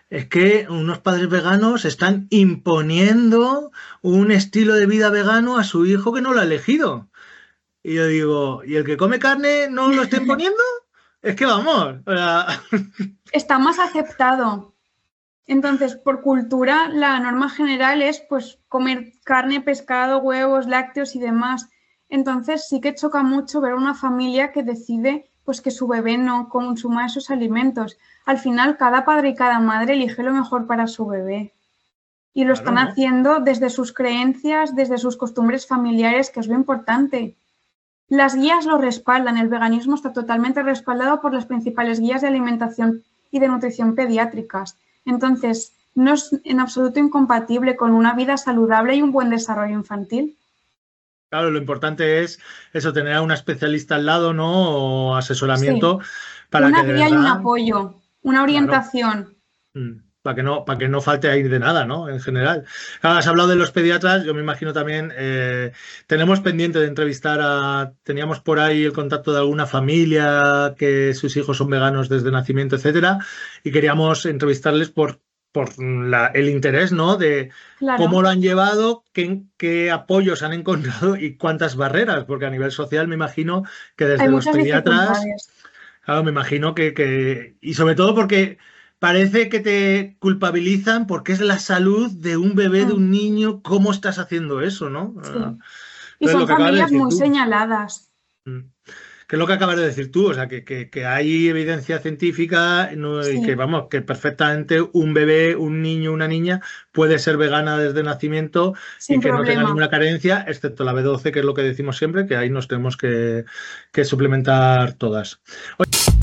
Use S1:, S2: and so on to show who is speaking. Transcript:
S1: es que unos padres veganos están imponiendo un estilo de vida vegano a su hijo que no lo ha elegido. Y yo digo, ¿y el que come carne no lo está imponiendo? Es que vamos, o sea,
S2: Está más aceptado. Entonces, por cultura, la norma general es pues comer carne, pescado, huevos, lácteos y demás. Entonces, sí que choca mucho ver una familia que decide pues que su bebé no consuma esos alimentos. Al final, cada padre y cada madre elige lo mejor para su bebé. Y lo
S1: claro,
S2: están
S1: ¿no?
S2: haciendo desde sus creencias, desde sus costumbres familiares, que es lo importante. Las guías lo respaldan, el veganismo está totalmente respaldado por las principales guías de alimentación y de nutrición pediátricas. Entonces, no es en absoluto incompatible con una vida saludable y un buen desarrollo infantil.
S1: Claro, lo importante es eso, tener a una especialista al lado, ¿no? O
S2: Sí,
S1: asesoramiento para que
S2: una
S1: de
S2: guía y un
S1: verdad,
S2: apoyo, una
S1: claro,
S2: orientación.
S1: para que no falte ahí de nada, ¿no? En general. Claro, has hablado de los pediatras, yo me imagino también, tenemos pendiente de entrevistar teníamos por ahí el contacto de alguna familia que sus hijos son veganos desde nacimiento, etcétera, y queríamos entrevistarles por el interés, ¿no? De cómo
S2: Claro,
S1: lo han llevado, qué apoyos han encontrado y cuántas barreras, porque a nivel social me imagino que
S2: hay
S1: desde los
S2: muchas
S1: pediatras.
S2: dificultades.
S1: Claro, me imagino y sobre todo porque parece que te culpabilizan porque es la salud de un bebé, de
S2: Mm,
S1: un niño, cómo estás haciendo eso, ¿no?
S2: sí. Y
S1: Entonces, lo
S2: son
S1: que acabas de
S2: familias
S1: decir
S2: muy
S1: tú.
S2: señaladas.
S1: Mm. ¿Qué es lo que acabas de decir tú? O sea, que hay evidencia científica y que,
S2: Sí,
S1: vamos, que perfectamente un bebé, un niño, una niña puede ser vegana desde nacimiento y
S2: sin
S1: que no tenga
S2: problema.
S1: ninguna carencia, excepto la B12, que es lo que decimos siempre, que ahí nos tenemos que suplementar todas.